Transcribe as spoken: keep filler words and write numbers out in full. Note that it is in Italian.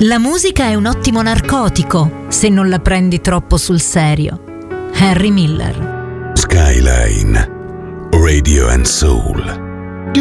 La musica è un ottimo narcotico se non la prendi troppo sul serio. Henry Miller. Skyline Radio and Soul.